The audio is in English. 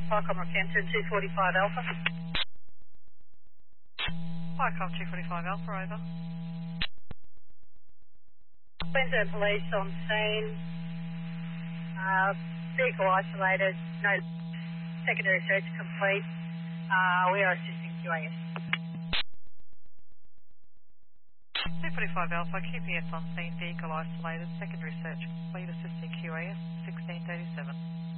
Qualcomm Rockhampton 245 Alpha. Qualcomm 245 Alpha, over. Queensland Police on scene. Vehicle isolated. No secondary search complete. We are assisting QAS. 245 Alpha, QPS on scene, vehicle isolated, secondary search complete, assisting QAS 1637.